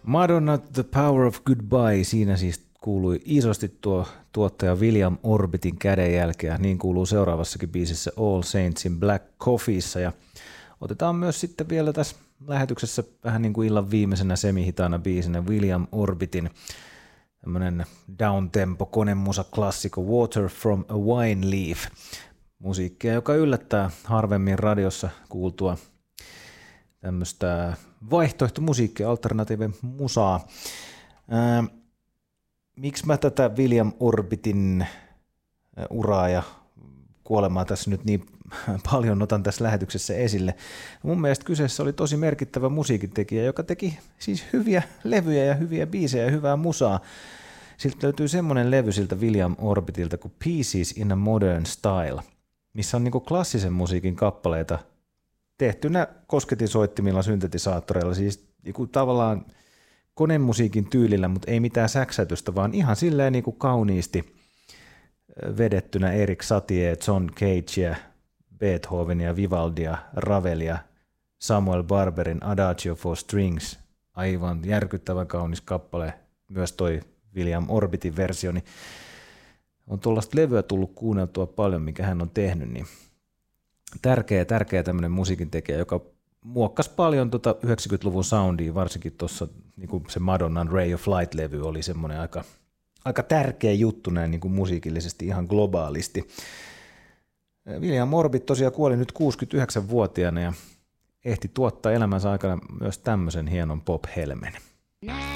Madonna, The Power of Goodbye, siinä siis kuului isosti tuo tuottaja William Orbitin kädenjälkeä, niin kuuluu seuraavassakin biisissä All Saintsin Black Coffeessa, ja otetaan myös sitten vielä tässä lähetyksessä vähän niin kuin illan viimeisenä semihitaana biisinä William Orbitin tämmönen downtempo konemusa klassikko Water from a Wine Leaf, musiikkia, joka yllättää harvemmin radiossa kuultua tämmöistä vaihtoehtomusiikkia, alternatiive musaa. Miksi mä tätä William Orbitin uraa ja kuolemaa tässä nyt niin paljon otan tässä lähetyksessä esille? Mun mielestä kyseessä oli tosi merkittävä musiikintekijä, joka teki siis hyviä levyjä ja hyviä biisejä ja hyvää musaa. Siltä löytyy semmoinen levy siltä William Orbitilta kuin Pieces in a Modern Style, missä on niinku klassisen musiikin kappaleita tehtynä kosketinsoittimilla, syntetisaattoreilla, siis niinku tavallaan konemusiikin tyylillä, mutta ei mitään säksätystä, vaan ihan silleen niinku kauniisti vedettynä Erik Satie, John Cagea, Beethovenia, Vivaldia, Ravelia, Samuel Barberin Adagio for Strings, aivan järkyttävän kaunis kappale, myös toi William Orbitin versio, niin on tuollaista levyä tullut kuunneltua paljon, mikä hän on tehnyt, niin tärkeä tämmöinen musiikintekijä, joka muokkasi paljon 90-luvun soundia, varsinkin tuossa niin se Madonnan Ray of Light-levy oli semmoinen aika tärkeä juttu näin niin kuin musiikillisesti ihan globaalisti. William Orbit tosiaan kuoli nyt 69-vuotiaana ja ehti tuottaa elämänsä aikana myös tämmöisen hienon pop-helmen.